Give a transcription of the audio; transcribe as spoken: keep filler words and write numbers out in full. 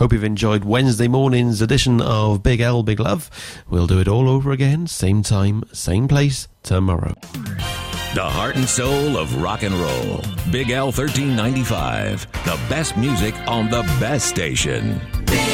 Hope you've enjoyed Wednesday morning's edition of Big L, Big Love. We'll do it all over again, same time, same place, tomorrow. The heart and soul of rock and roll. Big L thirteen ninety-five. The best music on the best station.